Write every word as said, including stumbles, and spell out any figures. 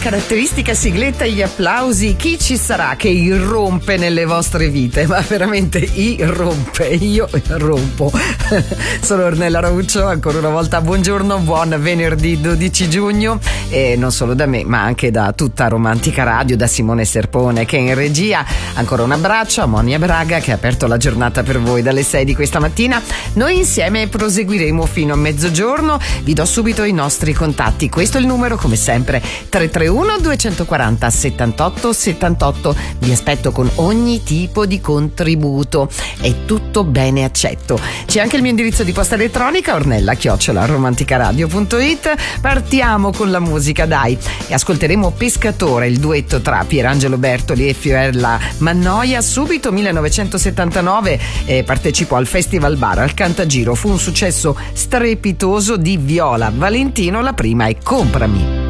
caratteristica sigletta e gli applausi, chi ci sarà che irrompe nelle vostre vite? Ma veramente irrompe, io rompo. Sono Ornella Rauccio, ancora una volta buongiorno, buon venerdì dodici giugno, e non solo da me ma anche da tutta Romantica Radio, da Simone Serpone che è in regia. Ancora un abbraccio a Monia Braga che ha aperto la giornata per voi dalle sei di questa mattina. Noi insieme proseguiremo fino a mezzogiorno. Vi do subito i nostri contatti, questo è il numero come sempre tre tre uno due quattro zero settantotto settantotto. Vi aspetto con ogni tipo di contributo, è tutto bene accetto. C'è anche il mio indirizzo di posta elettronica ornella chiocciola romanticaradio punto it. Partiamo con la musica, dai, e ascolteremo Pescatore, il duetto tra Pierangelo Bertoli e Fiorella Mannoia. Subito millenovecentosettantanove eh, partecipò al Festival Bar al Cantagiro, fu un successo strepitoso di Viola Valentino, la prima è Comprami.